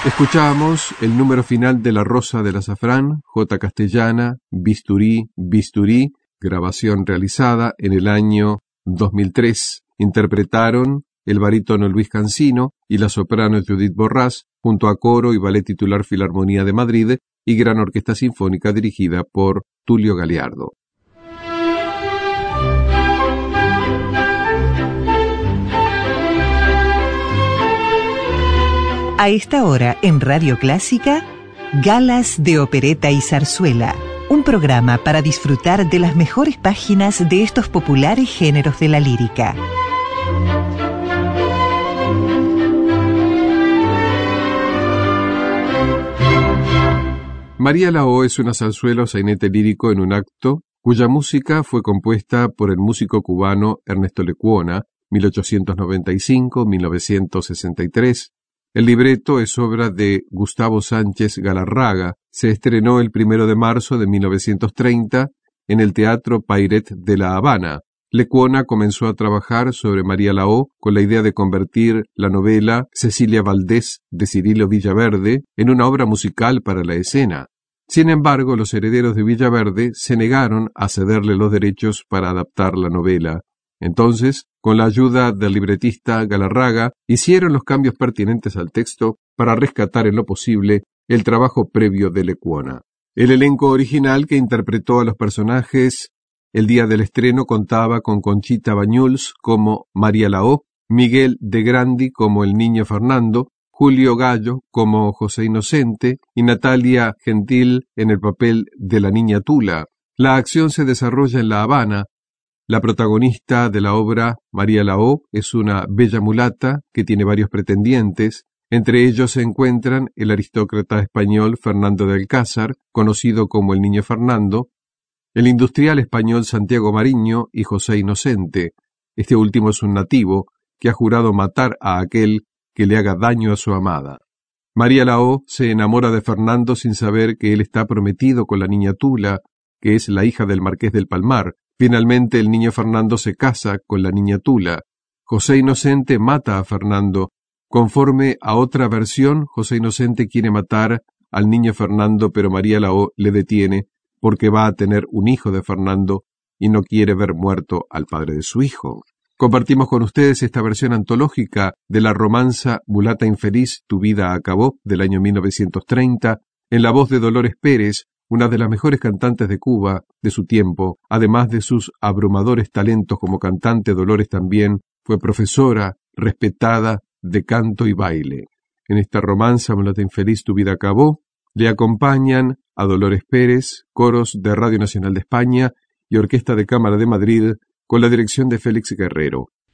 Escuchábamos el número final de La Rosa del Azafrán, J. Castellana, Bisturí, Bisturí, grabación realizada en el año 2003. Interpretaron el barítono Luis Cancino y la soprano Judith Borrás, junto a coro y ballet titular Filarmonía de Madrid y gran orquesta sinfónica dirigida por Tulio Galiardo. A esta hora en Radio Clásica, Galas de Opereta y Zarzuela, un programa para disfrutar de las mejores páginas de estos populares géneros de la lírica. María Laó es una zarzuela o sainete lírico en un acto, cuya música fue compuesta por el músico cubano Ernesto Lecuona, 1895-1963. El libreto es obra de Gustavo Sánchez Galarraga. Se estrenó el 1 de marzo de 1930 en el Teatro Pairet de La Habana. Lecuona comenzó a trabajar sobre María Laó con la idea de convertir la novela Cecilia Valdés de Cirilo Villaverde en una obra musical para la escena. Sin embargo, los herederos de Villaverde se negaron a cederle los derechos para adaptar la novela. Entonces, con la ayuda del libretista Galarraga, hicieron los cambios pertinentes al texto para rescatar en lo posible el trabajo previo de Lecuona. El elenco original que interpretó a los personajes el día del estreno contaba con Conchita Bañuls como María Laó, Miguel de Grandi como el niño Fernando, Julio Gallo como José Inocente y Natalia Gentil en el papel de la niña Tula. La acción se desarrolla en La Habana. La protagonista de la obra, María Laó, es una bella mulata que tiene varios pretendientes. Entre ellos se encuentran el aristócrata español Fernando de Alcázar, conocido como el niño Fernando, el industrial español Santiago Mariño y José Inocente. Este último es un nativo que ha jurado matar a aquel que le haga daño a su amada. María Laó se enamora de Fernando sin saber que él está prometido con la niña Tula, que es la hija del marqués del Palmar. Finalmente el niño Fernando se casa con la niña Tula. José Inocente mata a Fernando. Conforme a otra versión, José Inocente quiere matar al niño Fernando, pero María Laó le detiene porque va a tener un hijo de Fernando y no quiere ver muerto al padre de su hijo. Compartimos con ustedes esta versión antológica de la romanza Mulata infeliz, tu vida acabó, del año 1930, en la voz de Dolores Pérez, una de las mejores cantantes de Cuba de su tiempo. Además de sus abrumadores talentos como cantante, Dolores también fue profesora respetada de canto y baile. En esta romanza Mulata infeliz, tu vida acabó, le acompañan a Dolores Pérez, coros de Radio Nacional de España y Orquesta de Cámara de Madrid, con la dirección de Félix Guerrero.